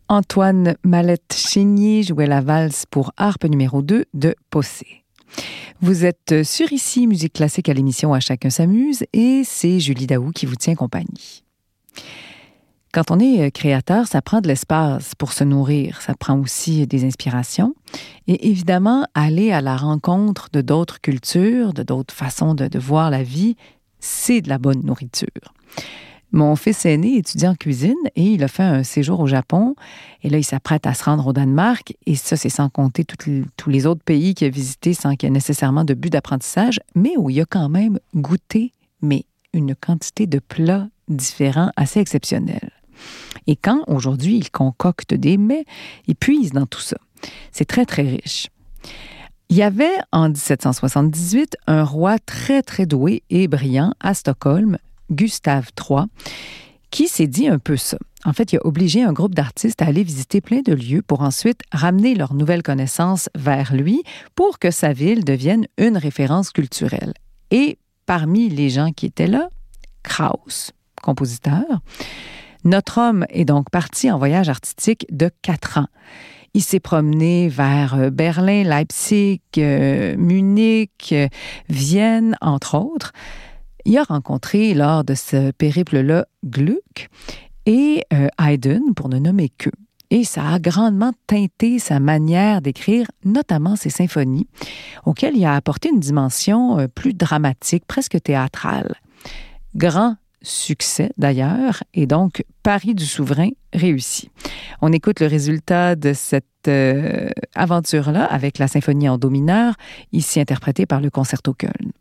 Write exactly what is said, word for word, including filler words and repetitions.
Antoine Mallette-Chénier jouait la valse pour harpe numéro deux de Possé. Vous êtes sur Ici Musique Classique à l'émission À Chacun s'amuse et c'est Julie Daou qui vous tient compagnie. Quand on est créateur, ça prend de l'espace pour se nourrir. Ça prend aussi des inspirations. Et évidemment, aller à la rencontre de d'autres cultures, de d'autres façons de, de voir la vie, c'est de la bonne nourriture. Mon fils aîné étudie en cuisine et il a fait un séjour au Japon. Et là, il s'apprête à se rendre au Danemark. Et ça, c'est sans compter les, tous les autres pays qu'il a visités sans qu'il y ait nécessairement de but d'apprentissage, mais où il a quand même goûté, mais une quantité de plats différents assez exceptionnels. Et quand, aujourd'hui, il concocte des mets, il puise dans tout ça. C'est très, très riche. Il y avait, en dix-sept cent soixante-dix-huit, un roi très, très doué et brillant à Stockholm, Gustave trois, qui s'est dit un peu ça. En fait, il a obligé un groupe d'artistes à aller visiter plein de lieux pour ensuite ramener leurs nouvelles connaissances vers lui pour que sa ville devienne une référence culturelle. Et parmi les gens qui étaient là, Krauss, compositeur. Notre homme est donc parti en voyage artistique de quatre ans. Il s'est promené vers Berlin, Leipzig, euh, Munich, euh, Vienne, entre autres. Il a rencontré, lors de ce périple-là, Gluck et euh, Haydn, pour ne nommer qu'eux. Et ça a grandement teinté sa manière d'écrire, notamment ses symphonies, auxquelles il a apporté une dimension euh, plus dramatique, presque théâtrale. Grand succès, d'ailleurs, et donc Paris du souverain réussi. On écoute le résultat de cette euh, aventure-là avec la symphonie en do mineur, ici interprétée par le Concerto Köln.